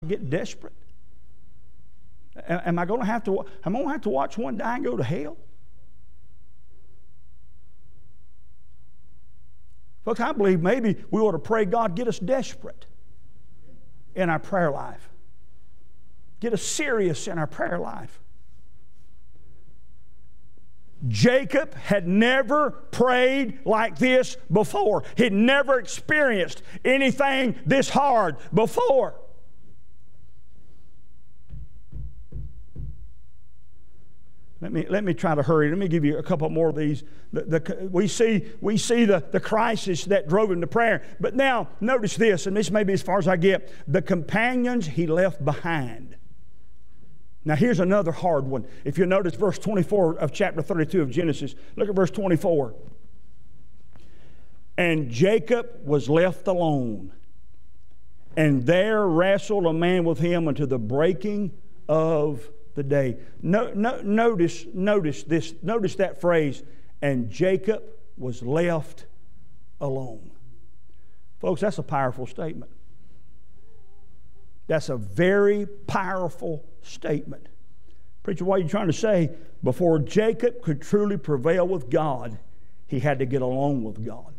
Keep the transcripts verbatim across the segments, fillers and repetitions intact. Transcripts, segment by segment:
get desperate? Am I going to have to, am I going to have to watch one die and go to hell? Folks, I believe maybe we ought to pray, God, get us desperate in our prayer life. Get us serious in our prayer life. Jacob had never prayed like this before. He'd never experienced anything this hard before. Let me, let me try to hurry. Let me give you a couple more of these. The, the, we see, we see the, the crisis that drove him to prayer. But now, notice this, and this may be as far as I get. The companions he left behind. Now, here's another hard one. If you notice verse twenty-four of chapter thirty-two of Genesis, look at verse twenty-four. And Jacob was left alone, and there wrestled a man with him unto the breaking of the day. No, no, notice, notice this. Notice that phrase. And Jacob was left alone. Folks, that's a powerful statement. That's a very powerful statement. Preacher, what are you trying to say? Before Jacob could truly prevail with God, he had to get alone with God.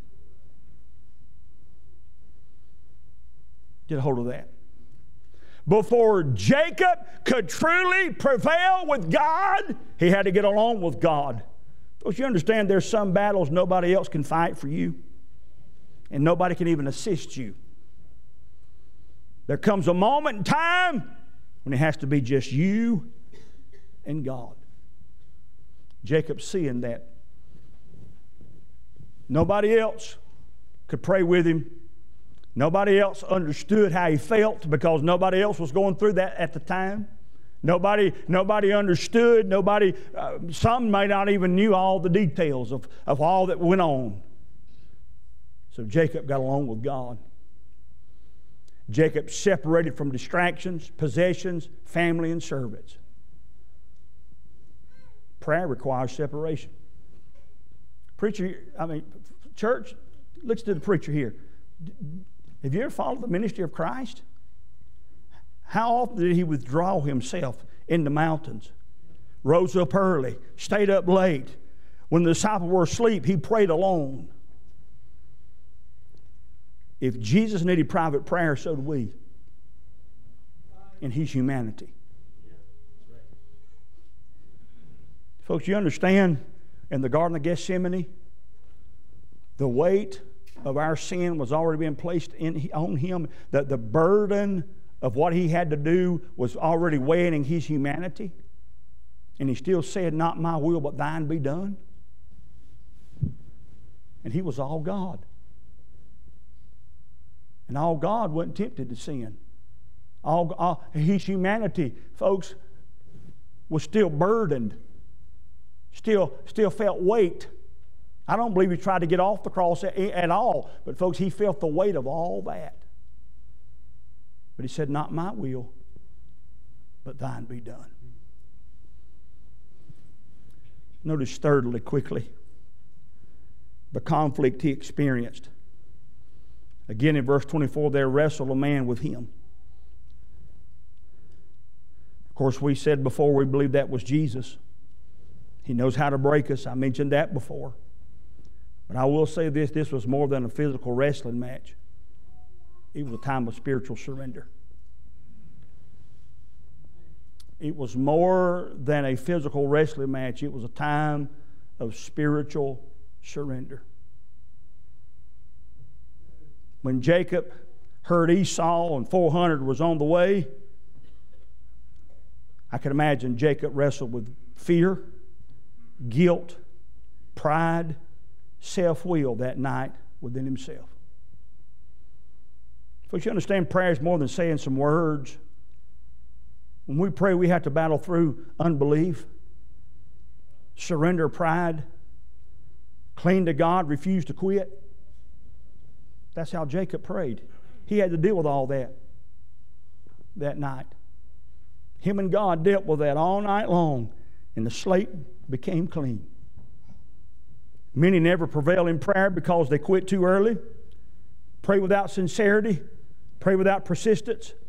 Get a hold of that. Before Jacob could truly prevail with God, he had to get along with God. Don't you understand there's some battles nobody else can fight for you? And nobody can even assist you. There comes a moment in time when it has to be just you and God. Jacob's seeing that. Nobody else could pray with him. Nobody else understood how he felt because nobody else was going through that at the time. Nobody, nobody understood. Nobody, uh, some may not even knew all the details of, of all that went on. So Jacob got along with God. Jacob separated from distractions, possessions, family, and servants. Prayer requires separation. Preacher, I mean, church, listen to the preacher here. Have you ever followed the ministry of Christ? How often did he withdraw himself in the mountains? Rose up early, stayed up late. When the disciples were asleep, he prayed alone. If Jesus needed private prayer, so do we. In his humanity. Folks, you understand, in the Garden of Gethsemane, the weight of our sin was already being placed in, on him. That the burden of what he had to do was already weighing his humanity. And he still said, not my will, but thine be done. And he was all God. And all God wasn't tempted to sin. All, all his humanity, folks, was still burdened. Still, still felt weight. I don't believe he tried to get off the cross at, at all. But folks, he felt the weight of all that. But he said, not my will, but thine be done. Notice thirdly, quickly, the conflict he experienced. Again in verse twenty-four, there wrestled a man with him. Of course, we said before we believe that was Jesus. He knows how to break us. I mentioned that before. But I will say this, this was more than a physical wrestling match. It was a time of spiritual surrender. It was more than a physical wrestling match. It was a time of spiritual surrender. When Jacob heard Esau and four hundred was on the way, I can imagine Jacob wrestled with fear, guilt, pride, self-will that night within himself. Folks, you understand prayer is more than saying some words. When we pray, we have to battle through unbelief, surrender pride, cling to God, refuse to quit. That's how Jacob prayed. He had to deal with all that that night. Him and God dealt with that all night long, and the slate became clean. Many never prevail in prayer because they quit too early, pray without sincerity, pray without persistence,